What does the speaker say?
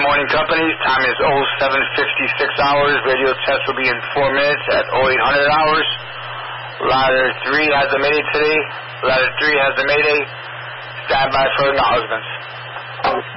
morning companies. Time is 07:56 hours. Radio test will be in 4 minutes at 0800 hours. Ladder 3 has a mayday today. Ladder 3 has a mayday. Stand by for acknowledgments.